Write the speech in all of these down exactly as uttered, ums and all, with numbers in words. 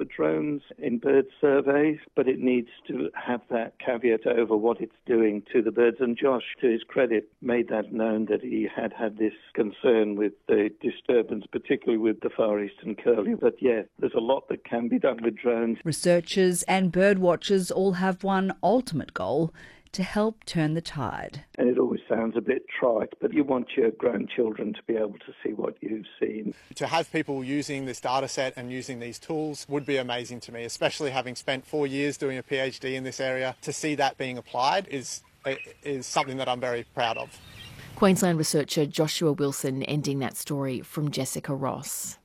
for drones in bird surveys, but it needs to have that caveat over what it's doing to the birds. And Josh, to his credit, made that known that he had had this concern with the disturbance, particularly with the Far Eastern curlew. But yeah, there's a lot that can be done with drones. Researchers and bird watchers all have one ultimate goal: to help turn the tide. And it always sounds a bit trite, but you want your grandchildren to be able to see what you've seen. To have people using this data set and using these tools would be amazing to me, especially having spent four years doing a PhD in this area. To see that being applied is, is something that I'm very proud of. Queensland researcher Joshua Wilson ending that story from Jessica Ross.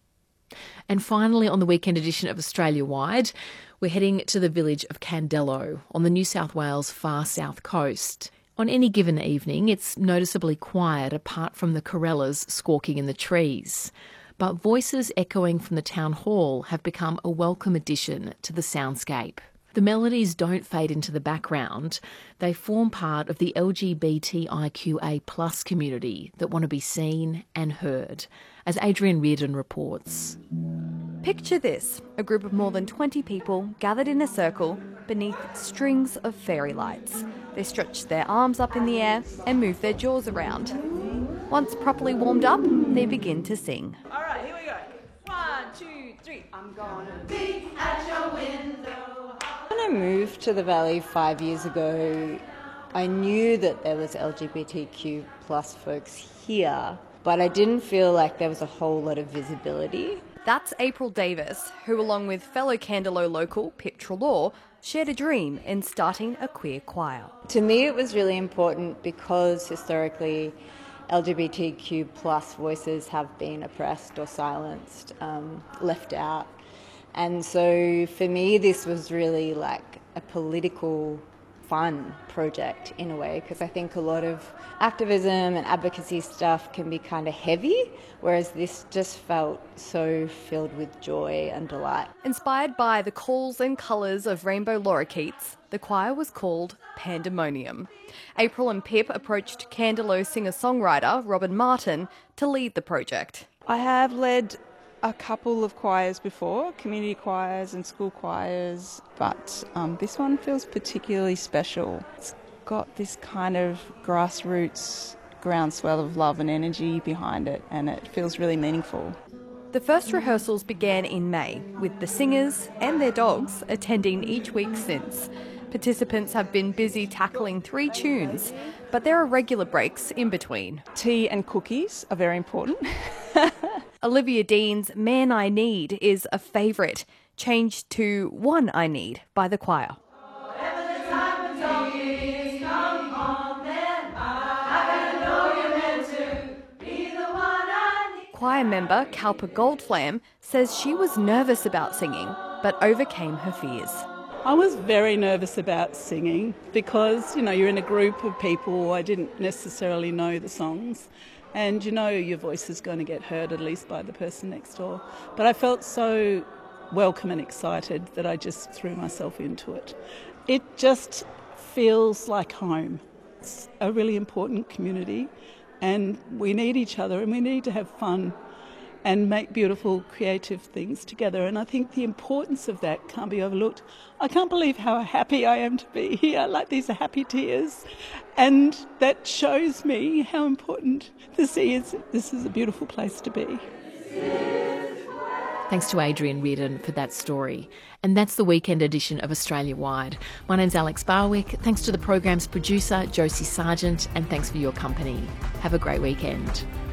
And finally, on the weekend edition of Australia Wide, we're heading to the village of Candello on the New South Wales far south coast. On any given evening, it's noticeably quiet apart from the corellas squawking in the trees. But voices echoing from the town hall have become a welcome addition to the soundscape. The melodies don't fade into the background. They form part of the L G B T I Q A plus community that want to be seen and heard, as Adrian Reardon reports. Picture this, a group of more than twenty people gathered in a circle beneath strings of fairy lights. They stretch their arms up in the air and move their jaws around. Once properly warmed up, they begin to sing. All right, here we go. One, two, three. I'm gonna be at your window. When I moved to the Valley five years ago, I knew that there was L G B T Q plus folks here, but I didn't feel like there was a whole lot of visibility. That's April Davis, who along with fellow Candello local Pip Treloar, shared a dream in starting a queer choir. To me it was really important because historically L G B T Q plus voices have been oppressed or silenced, um, left out. And so for me this was really like a political fun project in a way, because I think a lot of activism and advocacy stuff can be kind of heavy, whereas this just felt so filled with joy and delight. Inspired by the calls and colours of rainbow lorikeets, the choir was called Pandemonium. April and Pip approached Candello singer-songwriter Robin Martin to lead the project. I have led a couple of choirs before, community choirs and school choirs, but um, this one feels particularly special. It's got this kind of grassroots groundswell of love and energy behind it, and it feels really meaningful. The first rehearsals began in May, with the singers and their dogs attending each week since. Participants have been busy tackling three tunes, but there are regular breaks in between. Tea and cookies are very important. Olivia Dean's Man I Need is a favourite, changed to One I Need by the choir. Choir member Kalpa Goldflam says she was nervous about singing, but overcame her fears. I was very nervous about singing because, you know, you're in a group of people. I didn't necessarily know the songs. And you know your voice is going to get heard at least by the person next door. But I felt so welcome and excited that I just threw myself into it. It just feels like home. It's a really important community and we need each other and we need to have fun and make beautiful creative things together. And I think the importance of that can't be overlooked. I can't believe how happy I am to be here, like these are happy tears. And that shows me how important this is. This is a beautiful place to be. Thanks to Adrian Reardon for that story. And that's the weekend edition of Australia Wide. My name's Alex Barwick. Thanks to the program's producer, Josie Sargent, and thanks for your company. Have a great weekend.